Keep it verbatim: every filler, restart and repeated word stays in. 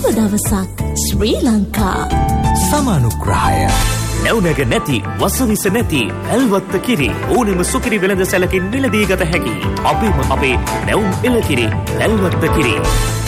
සුබ දවසක් ශ්‍රී ලංකා. සමානුග්‍රහය නැවුනග නැති වසවිස නැති ඇල්වත්ත කිරි ඕනෙම සුකිරි වෙළඳ සැලකින් මිලදී ගත හැකි අපිම අපේ නැවුම් එළකිරි ඇල්වත්ත කිරි.